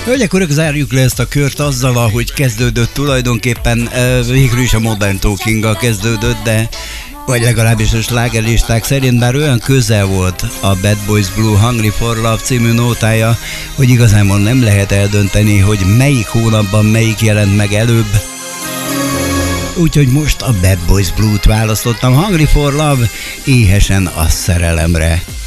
Hölgyek, urak, zárjuk le ezt a kört azzal, ahogy kezdődött tulajdonképpen, végül is a Modern Talking-gal kezdődött, de vagy legalábbis a slágerlisták szerint, bár olyan közel volt a Bad Boys Blue Hungry for Love című nótája, hogy igazából nem lehet eldönteni, hogy melyik hónapban melyik jelent meg előbb. Úgyhogy most a Bad Boys Blue-t választottam, Hungry for Love, éhesen a szerelemre.